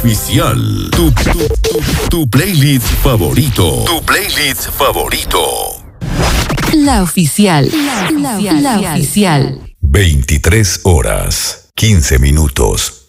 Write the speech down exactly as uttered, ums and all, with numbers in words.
Oficial. Tu, tu, tu, tu playlist favorito. Tu playlist favorito. La oficial. La, la, la, la oficial. veintitrés horas, quince minutos.